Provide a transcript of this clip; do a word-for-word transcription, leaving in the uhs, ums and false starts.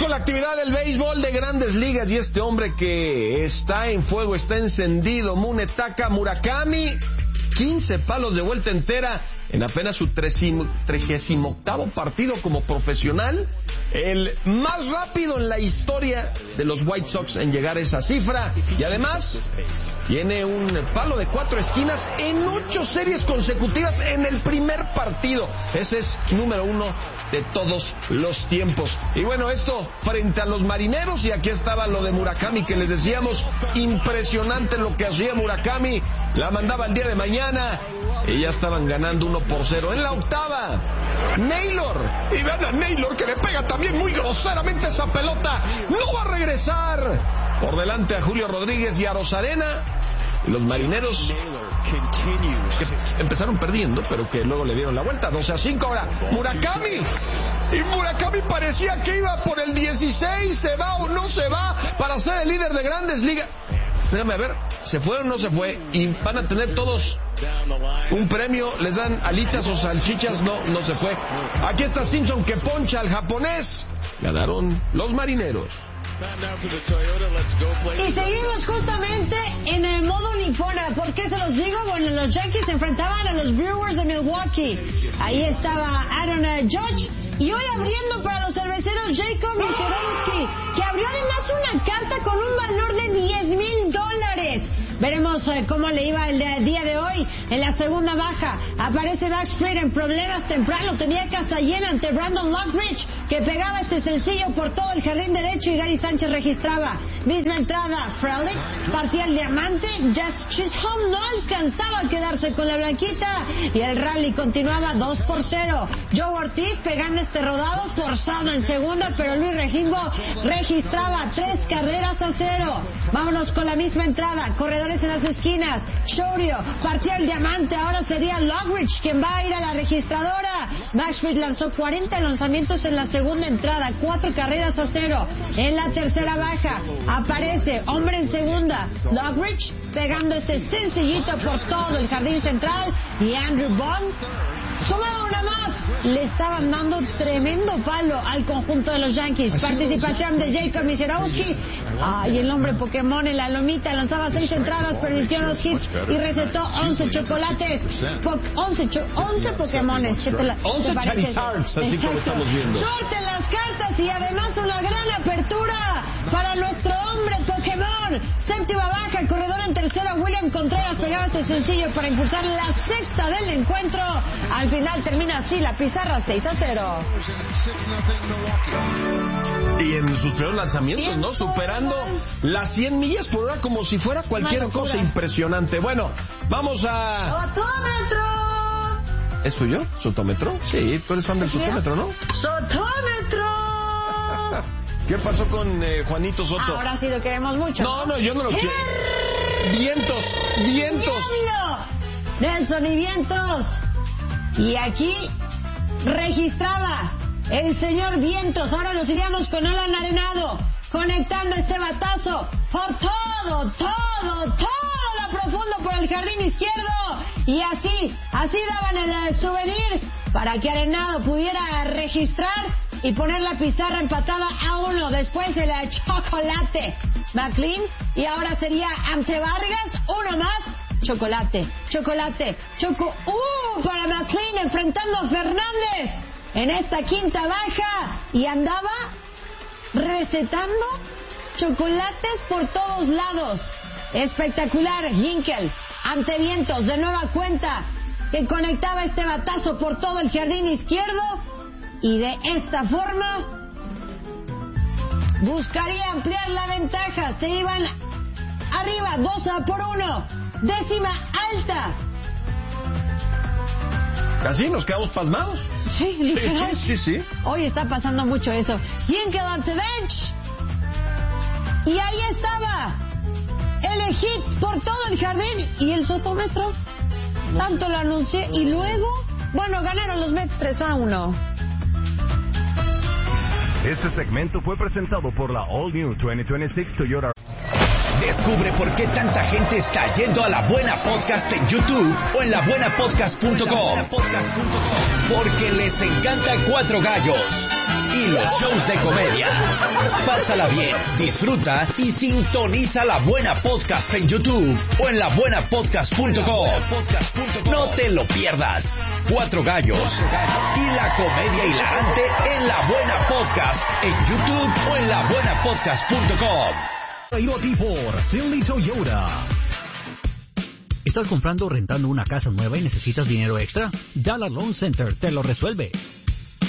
con la actividad del béisbol de Grandes Ligas y este hombre que está en fuego, está encendido, Munetaka Murakami, quince palos de vuelta entera en apenas su trigésimo octavo partido como profesional, el más rápido en la historia de los White Sox en llegar a esa cifra, y además tiene un palo de cuatro esquinas en ocho series consecutivas en el primer partido. Ese es número uno de todos los tiempos. Y bueno, esto frente a los Marineros, y aquí estaba lo de Murakami que les decíamos, impresionante lo que hacía Murakami, la mandaba el día de mañana y ya estaban ganando uno por cero en la octava. Naylor, y vean a Naylor que le pega también muy groseramente esa pelota, no va a regresar. Por delante a Julio Rodríguez y a Rosarena, y los Marineros que empezaron perdiendo, pero que luego le dieron la vuelta, doce a cinco. Ahora Murakami, y Murakami parecía que iba por el dieciséis, se va o no se va para ser el líder de Grandes Ligas. Déjame a ver, ¿se fue o no se fue? Y van a tener todos un premio, les dan alitas o salchichas. No, no se fue. Aquí está Simpson que poncha al japonés. Ganaron los Marineros. Y seguimos justamente en el modo nipona. ¿Por qué se los digo? Bueno, los Yankees se enfrentaban a los Brewers de Milwaukee. Ahí estaba Aaron Judge. Y hoy abriendo para los cerveceros Jacob Misiorowski, que abrió además una carta con un valor de diez mil dólares. Veremos eh, cómo le iba el de, día de hoy. En la segunda baja aparece Max Fried en problemas temprano. Tenía casa llena ante Brandon Lockridge, que pegaba este sencillo por todo el jardín derecho, y Gary Sánchez registraba. Misma entrada, Frelick partía el diamante. Jazz Chisholm no alcanzaba a quedarse con la blanquita, y el rally continuaba dos por cero. Joe Ortiz pegando este rodado forzado en segunda, pero Luis Regimbo registraba tres carreras a cero. Vámonos con la misma entrada, corredores en las esquinas. Shorio partía el diamante, ahora sería Lockridge quien va a ir a la registradora. Max Fried lanzó cuarenta lanzamientos en la segunda entrada, cuatro carreras a cero. En la tercera baja aparece hombre en segunda, Lockridge pegando este sencillito por todo el jardín central, y Andrew Bond sumaba una más. Le estaban dando tremendo palo al conjunto de los Yankees. Participación de Jacob Misiorowski. Ay, el hombre Pokémon en la lomita lanzaba seis entradas, permitió dos hits y recetó once chocolates. Po once, cho once Pokémones. ¿Qué te la, once Charizards, así como estamos viendo. Suerte las cartas y además una gran apertura para nuestro hombre Pokémon. Séptima baja, corredor en tercera, William Contreras pegaba este sencillo para impulsar la sexta del encuentro. Al final termina así la pizarra, seis a cero. Y en sus primeros lanzamientos, ¿no? Superando las cien millas por hora como si fuera cualquier cosa impresionante. Bueno, vamos a... ¡Sotómetro! ¿Es tuyo? ¿Sotómetro? Sí, tú eres fan del sotómetro, ¿no? ¡Sotómetro! ¿Qué pasó con eh, Juanito Soto? Ahora sí lo queremos mucho. No, no, yo no lo quiero. Vientos, vientos. Nelson y vientos. Y aquí registraba el señor Vientos. Ahora nos iríamos con Alan Arenado, conectando este batazo por todo, todo, todo lo profundo por el jardín izquierdo. Y así, así daban el souvenir para que Arenado pudiera registrar y poner la pizarra empatada a uno. Después de la chocolate McLean, y ahora sería ante Vargas, uno más. Chocolate, chocolate, choco... ¡Uh! Para McLean enfrentando a Fernández en esta quinta baja, y andaba recetando chocolates por todos lados. Espectacular. Hinkel ante Vientos, de nueva cuenta, que conectaba este batazo por todo el jardín izquierdo, y de esta forma buscaría ampliar la ventaja. Se iban arriba dos a por uno. Décima alta. Casi nos quedamos pasmados. Sí, literal. Sí, sí, sí. Hoy está pasando mucho eso. Hinkel ante Bench. Y ahí estaba el hit por todo el jardín, y el sotómetro tanto lo anuncié, y luego, bueno, ganaron los Mets tres a uno. Este segmento fue presentado por la All New veinte veintiséis Toyota. Descubre por qué tanta gente está yendo a La Buena Podcast en YouTube o en la buena podcast punto com. Porque les encanta Cuatro Gallos. y los shows de comedia. Pásala bien, disfruta y sintoniza La Buena Podcast en YouTube o en la buena podcast punto com. No te lo pierdas. Cuatro gallos y la comedia hilarante en La Buena Podcast en YouTube o en la buena podcast punto com. Traído a ti por Finley Toyota. ¿Estás comprando o rentando una casa nueva y necesitas dinero extra? Dollar Loan Center te lo resuelve.